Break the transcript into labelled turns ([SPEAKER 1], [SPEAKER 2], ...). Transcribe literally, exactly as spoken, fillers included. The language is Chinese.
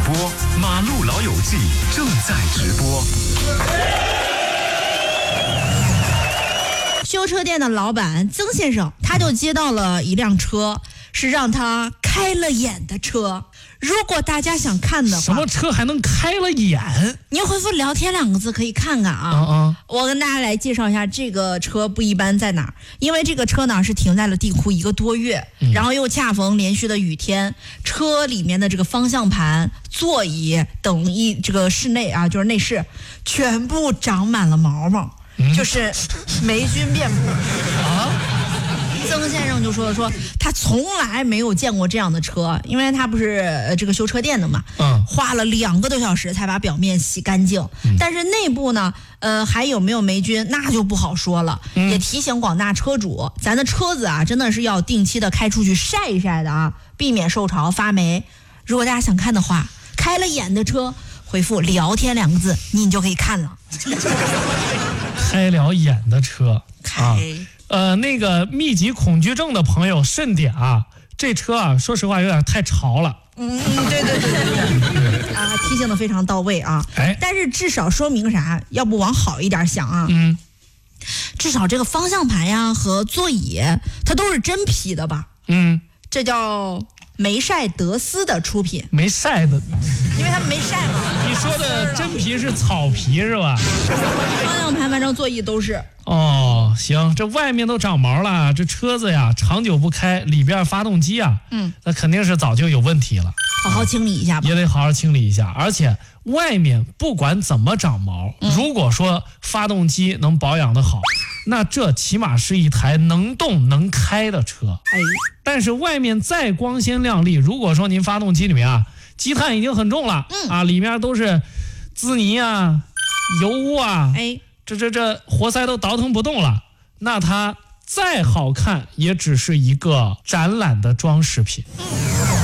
[SPEAKER 1] 播，马路老友记正在直播。
[SPEAKER 2] 修车店的老板曾先生，他就接到了一辆车，是让他开了眼的车。如果大家想看的话，
[SPEAKER 3] 什么车还能开了眼？
[SPEAKER 2] 您回复聊天两个字可以看看啊。
[SPEAKER 3] 嗯嗯，
[SPEAKER 2] 我跟大家来介绍一下这个车不一般在哪儿，因为这个车呢是停在了地库一个多月，嗯、然后又恰逢连续的雨天，车里面的这个方向盘、座椅等一这个室内啊，就是内饰全部长满了毛毛，嗯、就是霉菌遍布啊。曾先生就说说他从来没有见过这样的车，因为他不是呃这个修车店的嘛，嗯，花了两个多小时才把表面洗干净，嗯、但是内部呢，呃还有没有霉菌那就不好说了。嗯、也提醒广大车主，咱的车子啊真的是要定期的开出去晒一晒的啊，避免受潮发霉。如果大家想看的话，开了眼的车回复聊天两个字，你就可以看了。
[SPEAKER 3] 开了眼的车，
[SPEAKER 2] 开。
[SPEAKER 3] 啊呃，那个密集恐惧症的朋友慎点啊，这车啊，说实话有点太潮了。
[SPEAKER 2] 嗯，对对对对对，啊，提醒的非常到位啊。哎，但是至少说明啥？要不往好一点想啊。嗯，至少这个方向盘呀和座椅，它都是真皮的吧？嗯，这叫梅赛德斯的出品。
[SPEAKER 3] 梅赛的，
[SPEAKER 2] 因为他们没晒嘛。
[SPEAKER 3] 你说的真皮是草皮是吧？
[SPEAKER 2] 方向盘、反正座椅都是。
[SPEAKER 3] 哦，行，这外面都长毛了，这车子呀长久不开，里边发动机啊，嗯，那肯定是早就有问题了，
[SPEAKER 2] 好好清理一下吧。
[SPEAKER 3] 也得好好清理一下，而且外面不管怎么长毛，嗯、如果说发动机能保养得好，那这起码是一台能动能开的车。哎，但是外面再光鲜亮丽，如果说您发动机里面啊积碳已经很重了，嗯啊，里面都是滋泥啊、油污啊，哎。这这这活塞都倒腾不动了，那它再好看也只是一个展览的装饰品。